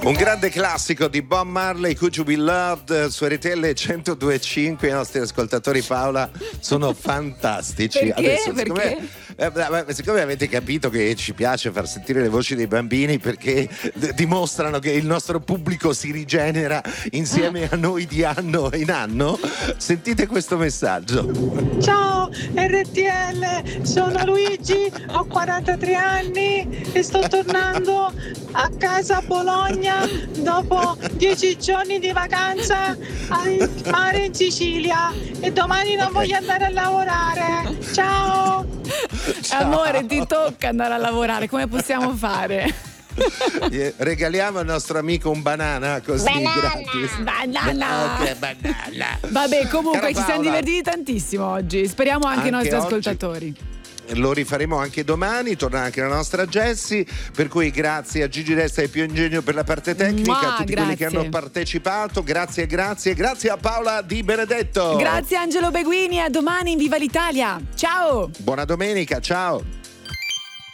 Un grande classico di Bob Marley, Could You Be Loved, su RTL 102.5. I nostri ascoltatori, Paola, sono fantastici. Perché? Adesso, Siccome avete capito che ci piace far sentire le voci dei bambini, perché dimostrano che il nostro pubblico si rigenera insieme a noi di anno in anno, sentite questo messaggio. Ciao RTL, sono Luigi, ho 43 anni e sto tornando a casa a Bologna dopo 10 giorni di vacanza al mare in Sicilia e domani non voglio andare a lavorare. Ciao! Amore, ti tocca andare a lavorare, come possiamo fare? Regaliamo al nostro amico un banana così gratis. Banana. Ok, banana. Vabbè, comunque Cara ci siamo Paola, divertiti tantissimo oggi. Speriamo anche i nostri oggi ascoltatori. Lo rifaremo anche domani, torna anche la nostra Jessie, per cui grazie a Gigi Resta e Pio Ingegno per la parte tecnica, a tutti quelli che hanno partecipato, grazie a Paola Di Benedetto. Grazie Angelo Beguini, a domani in Viva l'Italia. Ciao. Buona domenica, ciao.